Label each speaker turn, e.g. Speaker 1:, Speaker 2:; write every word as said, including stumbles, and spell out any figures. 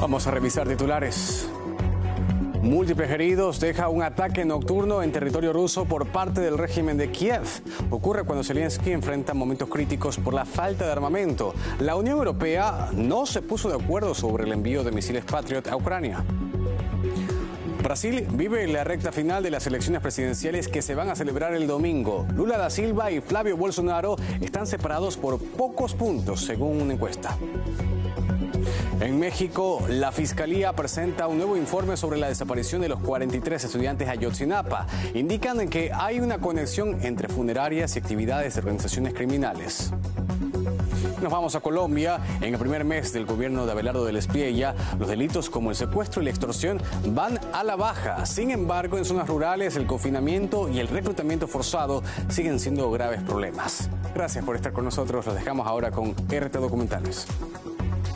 Speaker 1: Vamos a revisar titulares. Múltiples heridos deja un ataque nocturno en territorio ruso por parte del régimen de Kiev. Ocurre cuando Zelensky enfrenta momentos críticos por la falta de armamento. La Unión Europea no se puso de acuerdo sobre el envío de misiles Patriot a Ucrania. Brasil vive la recta final de las elecciones presidenciales que se van a celebrar el domingo. Lula da Silva y Flavio Bolsonaro están separados por pocos puntos, según una encuesta. En México, la Fiscalía presenta un nuevo informe sobre la desaparición de los cuarenta y tres estudiantes Ayotzinapa. Indican que hay una conexión entre funerarias y actividades de organizaciones criminales. Nos vamos a Colombia. En el primer mes del gobierno de Abelardo del Espriella, los delitos como el secuestro y la extorsión van a la baja. Sin embargo, en zonas rurales, el confinamiento y el reclutamiento forzado siguen siendo graves problemas. Gracias por estar con nosotros. Los dejamos ahora con R T Documentales.